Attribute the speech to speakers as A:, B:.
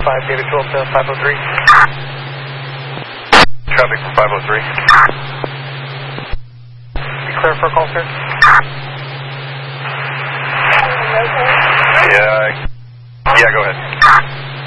A: David 12 to 503.
B: Traffic for 503.
A: You clear for a call, sir?
B: Yeah, go ahead.